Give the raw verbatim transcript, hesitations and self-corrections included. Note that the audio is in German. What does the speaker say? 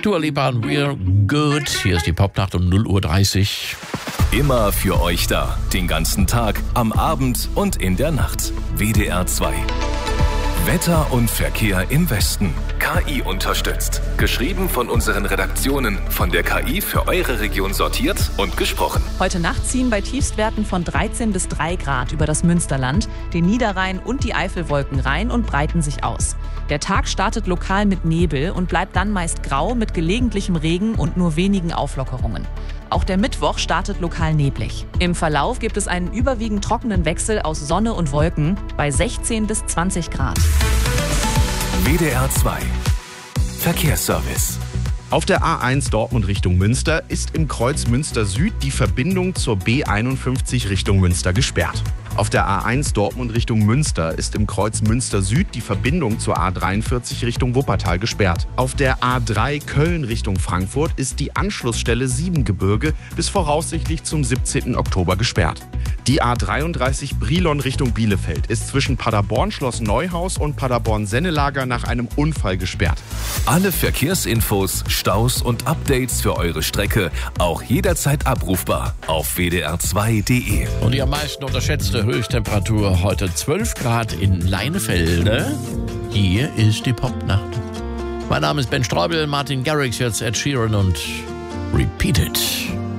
Dua Lipa und We're Good. Hier ist die Popnacht um null Uhr dreißig. Immer für euch da. Den ganzen Tag, am Abend und in der Nacht. W D R zwei. Wetter und Verkehr im Westen. K I unterstützt. Geschrieben von unseren Redaktionen. Von der K I für eure Region sortiert und gesprochen. Heute Nacht ziehen bei Tiefstwerten von dreizehn bis drei Grad über das Münsterland, den Niederrhein und die Eifelwolken rein und breiten sich aus. Der Tag startet lokal mit Nebel und bleibt dann meist grau mit gelegentlichem Regen und nur wenigen Auflockerungen. Auch der Mittwoch startet lokal neblig. Im Verlauf gibt es einen überwiegend trockenen Wechsel aus Sonne und Wolken bei sechzehn bis zwanzig Grad. W D R zwei. Verkehrsservice. Auf der A eins Dortmund Richtung Münster ist im Kreuz Münster Süd die Verbindung zur B einundfünfzig Richtung Münster gesperrt. Auf der A eins Dortmund Richtung Münster ist im Kreuz Münster Süd die Verbindung zur A dreiundvierzig Richtung Wuppertal gesperrt. Auf der A drei Köln Richtung Frankfurt ist die Anschlussstelle Siebengebirge bis voraussichtlich zum siebzehnten Oktober gesperrt. Die A dreiunddreißig Brilon Richtung Bielefeld ist zwischen Paderborn Schloss Neuhaus und Paderborn Sennelager nach einem Unfall gesperrt. Alle Verkehrsinfos, Staus und Updates für eure Strecke auch jederzeit abrufbar auf w d r zwei punkt d e. Und die am meisten unterschätzte Höchsttemperatur heute zwölf Grad in Leinefelde. Hier ist die Popnacht. Mein Name ist Ben Streubel, Martin Garrix, jetzt Ed Sheeran und Repeat It.